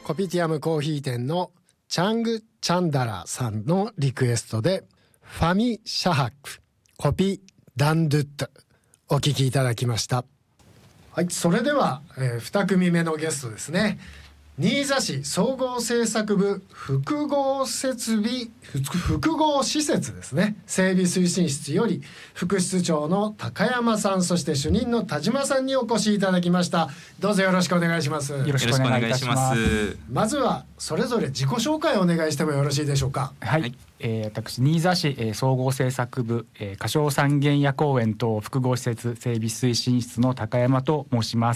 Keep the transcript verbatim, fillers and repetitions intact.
コピティアムコーヒー店のチャング・チャンダラさんのリクエストでファミ・シャハクコピ・ダンドゥットお聞きいただきました。はい、それでは、えー、に組目のゲストですね。新座市総合政策部複合設備複合施設ですね整備推進室より副室長の高山さん、そして主任の田島さんにお越しいただきました。どうぞよろしくお願いします。よろしくお願いいたします。 まずはそれぞれ自己紹介をお願いしてもよろしいでしょうか。 はい、はい、えー、私新座市、えー、総合政策部、えー、歌唱三軒野公園等複合施設整備推進室の高山と申します。